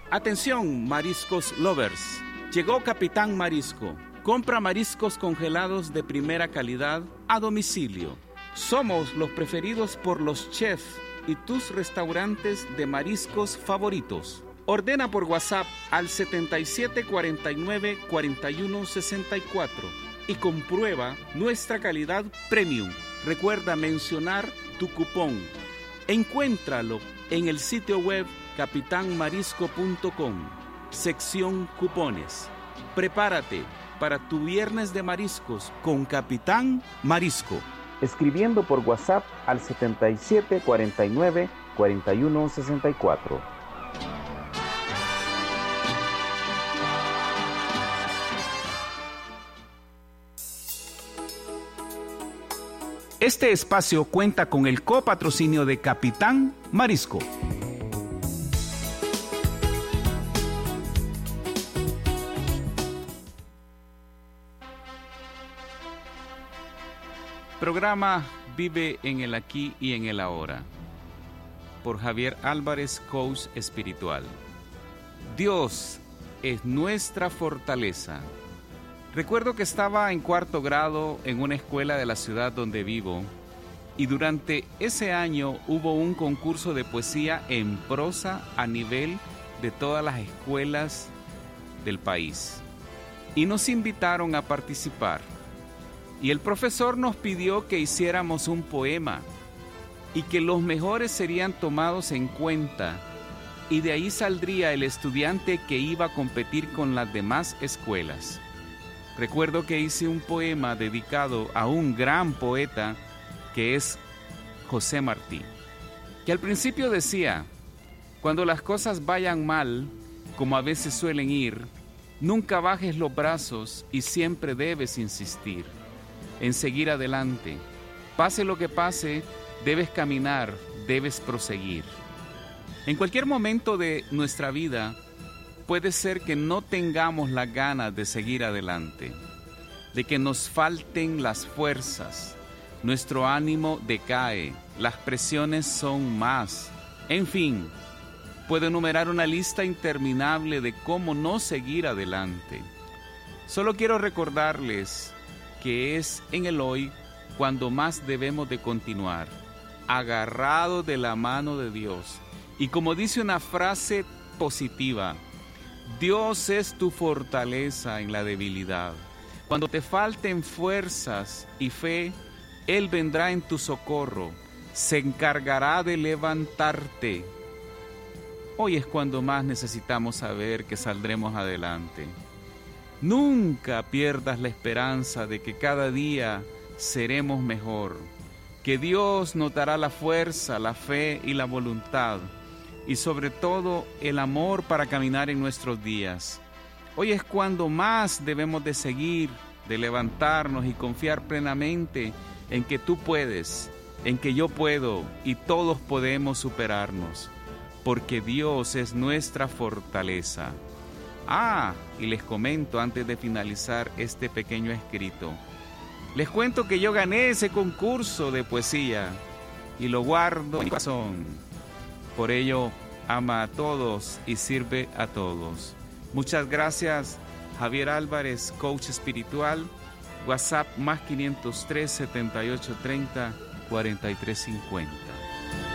Atención, mariscos lovers. Llegó Capitán Marisco. Compra mariscos congelados de primera calidad a domicilio. Somos los preferidos por los chefs y tus restaurantes de mariscos favoritos. Ordena por WhatsApp al 7749-4164 y comprueba nuestra calidad premium. Recuerda mencionar tu cupón. Encuéntralo en el sitio web capitanmarisco.com, sección cupones. Prepárate para tu viernes de mariscos con Capitán Marisco. Escribiendo por WhatsApp al 7749-4164. Este espacio cuenta con el copatrocinio de Capitán Marisco. Programa Vive en el Aquí y en el Ahora, por Javier Álvarez, coach espiritual. Dios es nuestra fortaleza. Recuerdo que estaba en 4º grado en una escuela de la ciudad donde vivo, y durante ese año hubo un concurso de poesía en prosa a nivel de todas las escuelas del país. Y nos invitaron a participar. Y el profesor nos pidió que hiciéramos un poema y que los mejores serían tomados en cuenta, y de ahí saldría el estudiante que iba a competir con las demás escuelas. Recuerdo que hice un poema dedicado a un gran poeta que es José Martí, que al principio decía: cuando las cosas vayan mal, como a veces suelen ir, nunca bajes los brazos y siempre debes insistir en seguir adelante. Pase lo que pase, debes caminar, debes proseguir. En cualquier momento de nuestra vida, puede ser que no tengamos las ganas de seguir adelante, de que nos falten las fuerzas, nuestro ánimo decae, las presiones son más. En fin, puedo enumerar una lista interminable de cómo no seguir adelante. Solo quiero recordarles que es en el hoy cuando más debemos de continuar, agarrados de la mano de Dios. Y como dice una frase positiva, Dios es tu fortaleza en la debilidad. Cuando te falten fuerzas y fe, Él vendrá en tu socorro, se encargará de levantarte. Hoy es cuando más necesitamos saber que saldremos adelante. Nunca pierdas la esperanza de que cada día seremos mejor, que Dios nos dará la fuerza, la fe y la voluntad, y sobre todo el amor para caminar en nuestros días. Hoy es cuando más debemos de seguir, de levantarnos y confiar plenamente en que tú puedes, en que yo puedo y todos podemos superarnos, porque Dios es nuestra fortaleza. Y les comento antes de finalizar este pequeño escrito, les cuento que yo gané ese concurso de poesía y lo guardo en mi corazón. Por ello, ama a todos y sirve a todos. Muchas gracias, Javier Álvarez, coach espiritual. WhatsApp +503 7830 4350.